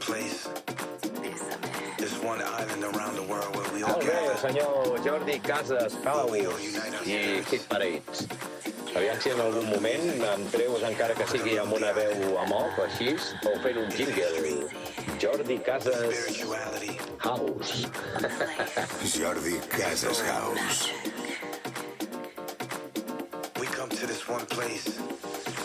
place. There's one island around the world where we all Molt bé, gather. senyor Jordi Casas House i Hit Parades. Aviam si en algun moment em treus, encara que sigui amb una veu amb off, així, o fent un jingle. Jordi Casas Spirituality. House. Jordi Casas House. We come to this one place